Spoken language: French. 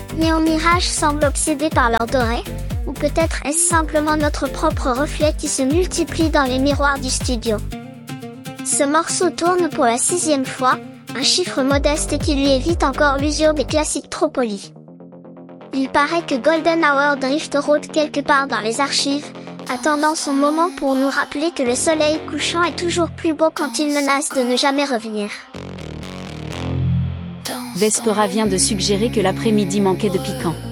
Néon Mirage semble obsédé par l'or doré, ou peut-être est-ce simplement notre propre reflet qui se multiplie dans les miroirs du studio. Ce morceau tourne pour la 6e fois, un chiffre modeste qui lui évite encore l'usure des classiques trop polis. Il paraît que Golden Hour Drift rôde quelque part dans les archives, attendant son moment pour nous rappeler que le soleil couchant est toujours plus beau quand il menace de ne jamais revenir. Vespera vient de suggérer que l'après-midi manquait de piquant.